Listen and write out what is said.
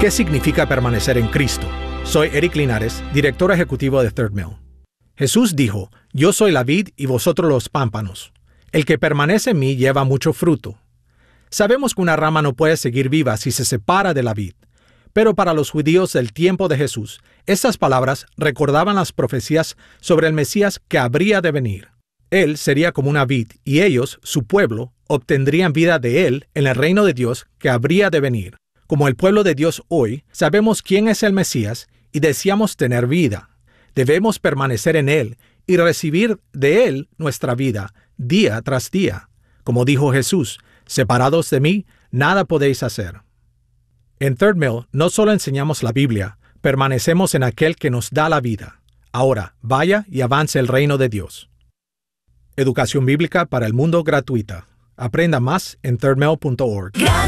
¿Qué significa permanecer en Cristo? Soy Eric Linares, director ejecutivo de Third Mill. Jesús dijo, «Yo soy la vid y vosotros los pámpanos. El que permanece en mí lleva mucho fruto». Sabemos que una rama no puede seguir viva si se separa de la vid, pero para los judíos del tiempo de Jesús, estas palabras recordaban las profecías sobre el Mesías que habría de venir. Él sería como una vid y ellos, su pueblo, obtendrían vida de él en el reino de Dios que habría de venir. Como el pueblo de Dios hoy, sabemos quién es el Mesías y deseamos tener vida. Debemos permanecer en él y recibir de él nuestra vida, día tras día. Como dijo Jesús, separados de mí, nada podéis hacer. En Third Mill no solo enseñamos la Biblia, permanecemos en aquel que nos da la vida. Ahora, vaya y avance el reino de Dios. Educación bíblica para el mundo gratuita. Aprenda más en thirdmill.org.